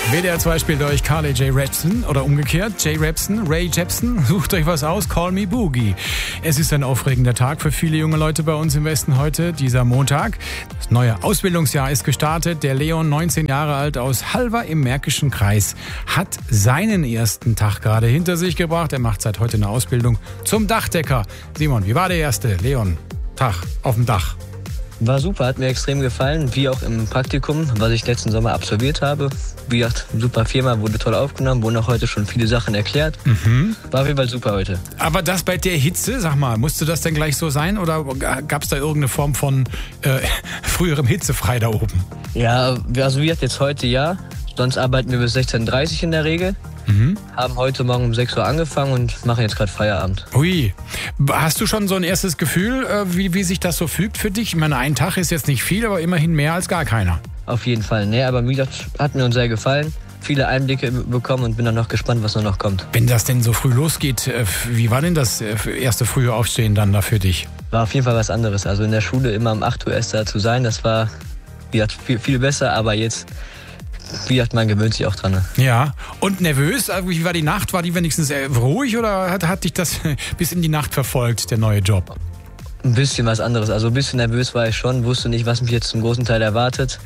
WDR 2 spielt euch Carly J. Jepsen oder umgekehrt Ray Jepsen. Sucht euch was aus, Call Me Boogie. Es ist ein aufregender Tag für viele junge Leute bei uns im Westen heute, dieser Montag. Das neue Ausbildungsjahr ist gestartet. Der Leon, 19 Jahre alt, aus Halver im Märkischen Kreis, hat seinen ersten Tag gerade hinter sich gebracht. Er macht seit heute eine Ausbildung zum Dachdecker. Simon, wie war der erste Leon-Tag auf dem Dach? War super, hat mir extrem gefallen, wie auch im Praktikum, was ich letzten Sommer absolviert habe. Wie gesagt, super Firma, wurde toll aufgenommen, wurden auch heute schon viele Sachen erklärt. War auf jeden Fall super heute. Aber das bei der Hitze, sag mal, musste das denn gleich so sein oder gab es da irgendeine Form von früherem Hitzefrei da oben? Ja, also wie gesagt, jetzt heute ja, sonst arbeiten wir bis 16:30 Uhr in der Regel. Haben heute Morgen um 6 Uhr angefangen und machen jetzt gerade Feierabend. Ui, hast du schon so ein erstes Gefühl, wie sich das so fügt für dich? Ich meine, ein Tag ist jetzt nicht viel, aber immerhin mehr als gar keiner. Auf jeden Fall, ne, aber wie gesagt, hat mir uns sehr gefallen. Viele Einblicke bekommen und bin dann noch gespannt, was noch kommt. Wenn das denn so früh losgeht, wie war denn das erste frühe Aufstehen dann da für dich? War auf jeden Fall was anderes. Also in der Schule immer um 8 Uhr erst da zu sein, das war wie gesagt, viel besser, aber jetzt... Wie gesagt, man gewöhnt sich auch dran. Ne? Ja, und nervös? Wie war die Nacht? War die wenigstens ruhig oder hat dich das bis in die Nacht verfolgt, der neue Job? Ein bisschen was anderes. Also ein bisschen nervös war ich schon, wusste nicht, was mich jetzt zum großen Teil erwartet.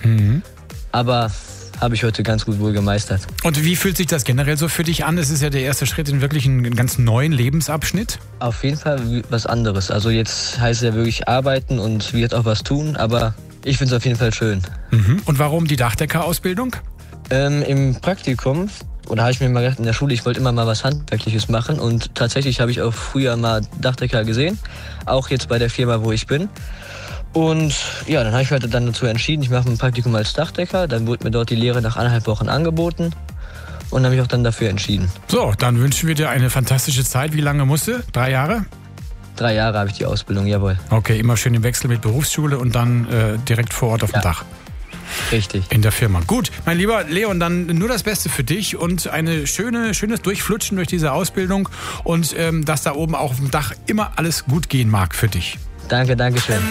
Aber habe ich heute ganz gut wohl gemeistert. Und wie fühlt sich das generell so für dich an? Es ist ja der erste Schritt in wirklich einen ganz neuen Lebensabschnitt. Auf jeden Fall was anderes. Also jetzt heißt es ja wirklich arbeiten und wird auch was tun, aber ich finde es auf jeden Fall schön. Und warum die Dachdeckerausbildung? Im Praktikum, oder habe ich mir mal gedacht, in der Schule, ich wollte immer mal was Handwerkliches machen und tatsächlich habe ich auch früher mal Dachdecker gesehen, auch jetzt bei der Firma, wo ich bin. Und ja, dann habe ich heute dann dazu entschieden, ich mache ein Praktikum als Dachdecker, dann wurde mir dort die Lehre nach 1,5 Wochen angeboten und habe mich auch dann dafür entschieden. So, dann wünschen wir dir eine fantastische Zeit. Wie lange musst du? 3 Jahre? 3 Jahre habe ich die Ausbildung, jawohl. Okay, immer schön im Wechsel mit Berufsschule und dann direkt vor Ort auf dem Dach. Richtig. In der Firma. Gut, mein lieber Leon, dann nur das Beste für dich und eine schönes Durchflutschen durch diese Ausbildung und dass da oben auch auf dem Dach immer alles gut gehen mag für dich. Danke schön.